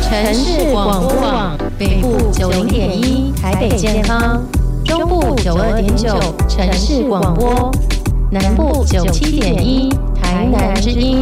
城市广播网，北部90.1台北健康，中部92.9城市广播，南部97.1台南之音。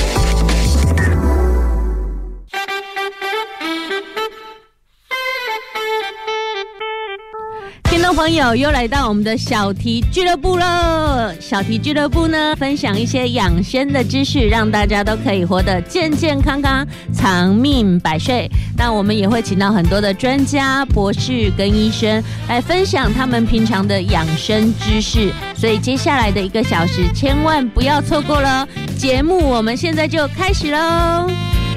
听众朋友，又来到我们的小题俱乐部了。小题俱乐部呢，分享一些养生的知识，让大家都可以活得健健康康，长命百岁。那我们也会请到很多的专家、博士跟医生来分享他们平常的养生知识。所以接下来的1个小时，千万不要错过了。节目我们现在就开始喽。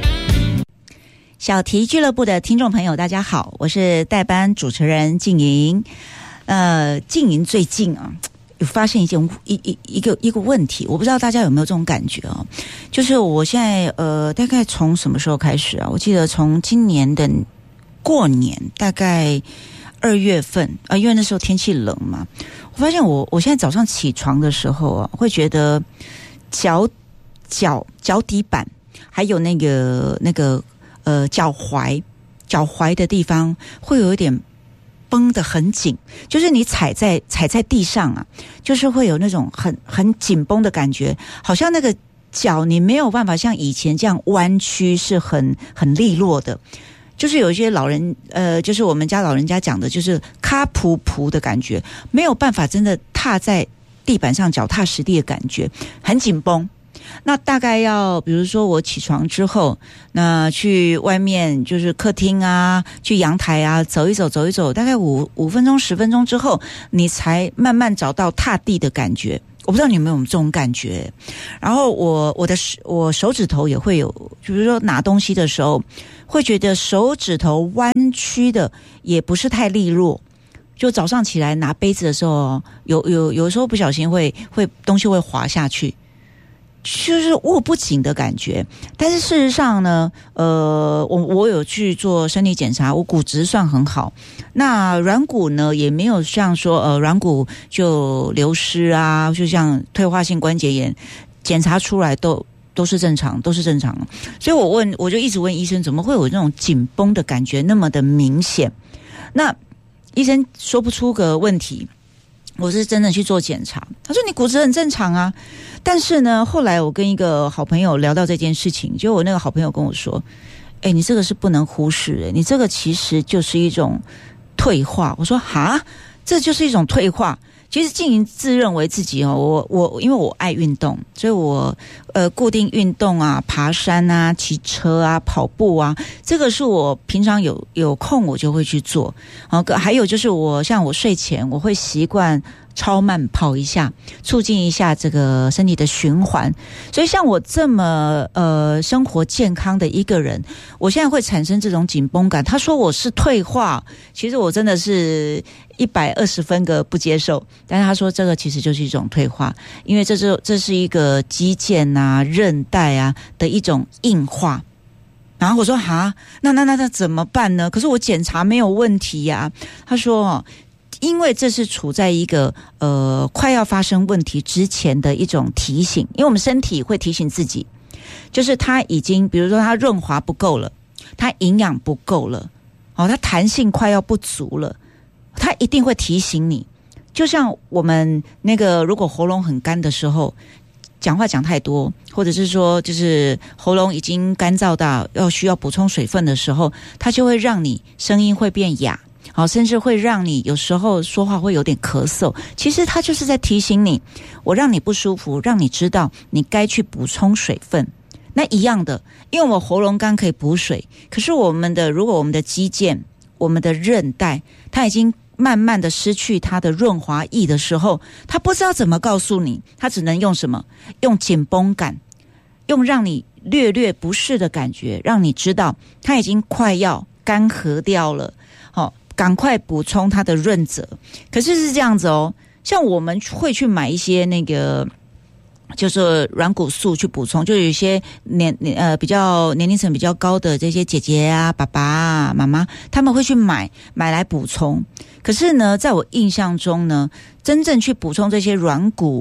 小题俱乐部的听众朋友大家好，我是代班主持人静莹。静莹最近啊有发现一个问题，我不知道大家有没有这种感觉哦，就是我现在大概从什么时候开始啊？我记得从今年的过年大概2月份因为那时候天气冷嘛，我发现我现在早上起床的时候啊，会觉得脚底板还有那个脚踝的地方会有一点绷得很紧，就是你踩在地上啊，就是会有那种很紧绷的感觉，好像那个脚你没有办法像以前这样弯曲，是很利落的。就是有一些老人就是我们家老人家讲的，就是卡噗噗的感觉，没有办法真的踏在地板上脚踏实地的感觉，很紧绷。那大概要比如说我起床之后，那去外面就是客厅啊，去阳台啊走一走，大概5分钟10分钟之后，你才慢慢找到踏地的感觉。我不知道你有没有这种感觉。然后我手指头也会有，比如说拿东西的时候会觉得手指头弯曲的也不是太利落，就早上起来拿杯子的时候，有时候不小心会东西会滑下去，就是握不紧的感觉。但是事实上呢，我有去做身体检查，我骨质算很好，那软骨呢也没有像说软骨就流失啊，就像退化性关节炎，检查出来都是正常。所以我就一直问医生，怎么会有那种紧绷的感觉那么的明显？那医生说不出个问题。我是真的去做检查，他说你骨质很正常啊。但是呢，后来我跟一个好朋友聊到这件事情，就我那个好朋友跟我说，你这个是不能忽视，你这个其实就是一种退化。我说哈，这就是一种退化。其实静莹自认为自己我因为我爱运动，所以我固定运动啊，爬山啊，骑车啊，跑步啊，这个是我平常有空我就会去做。还有就是像我睡前我会习惯超慢跑一下，促进一下这个身体的循环。所以像我这么生活健康的一个人，我现在会产生这种紧绷感。他说我是退化，其实我真的是120分个不接受。但是他说这个其实就是一种退化，因为这是一个肌腱啊、韧带啊的一种硬化。然后我说哈，那怎么办呢？可是我检查没有问题呀。他说因为这是处在一个快要发生问题之前的一种提醒，因为我们身体会提醒自己，就是它已经比如说它润滑不够了，它营养不够了，它弹性快要不足了，它一定会提醒你。就像我们那个如果喉咙很干的时候，讲话讲太多，或者是说就是喉咙已经干燥到需要补充水分的时候，它就会让你声音会变哑，甚至会让你有时候说话会有点咳嗽。其实它就是在提醒你，我让你不舒服，让你知道你该去补充水分。那一样的，因为我喉咙干可以补水，可是如果我们的肌腱、我们的韧带，它已经慢慢的失去它的润滑液的时候，它不知道怎么告诉你，它只能用什么？用紧绷感，用让你略略不适的感觉，让你知道它已经快要干涸掉了，赶快补充它的润泽。可是这样子像我们会去买一些那个就是软骨素去补充，就有一些比较年龄层比较高的这些姐姐啊、爸爸啊、妈妈，他们会去买来补充。可是呢，在我印象中呢，真正去补充这些软骨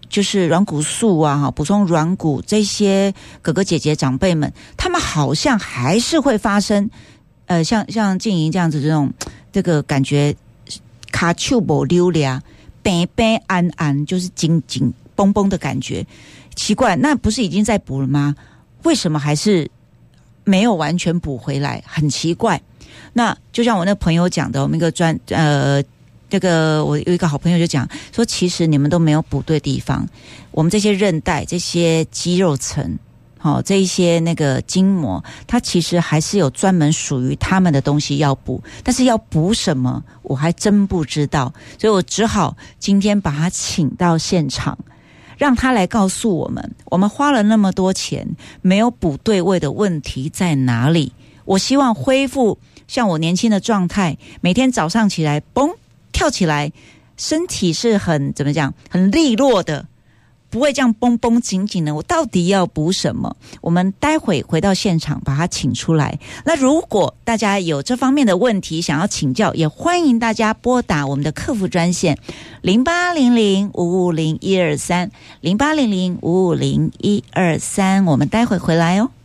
就是软骨素啊，补充软骨，这些哥哥姐姐长辈们，他们好像还是会发生，像静莹这样子这个感觉，卡丘不溜俩，白白安安，就是紧紧绷绷的感觉，奇怪，那不是已经在补了吗？为什么还是没有完全补回来？很奇怪。那就像我那朋友讲的，我们一个这个我有一个好朋友就讲说，其实你们都没有补对地方，我们这些韧带、这些肌肉层，这一些那个筋膜，它其实还是有专门属于他们的东西要补，但是要补什么，我还真不知道，所以我只好今天把他请到现场，让他来告诉我们花了那么多钱没有补对位的问题在哪里。我希望恢复像我年轻的状态，每天早上起来嘣跳起来，身体是很怎么讲，很利落的，不会这样绷绷紧紧的。我到底要补什么？我们待会回到现场把他请出来。那如果大家有这方面的问题想要请教，也欢迎大家拨打我们的客服专线0800550123 0800550123。我们待会回来哦。